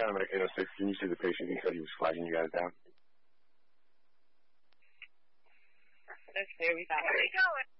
Paramedic 806, can you see the patient? He said he was flagging you guys down. Okay, we got it. Where are you going?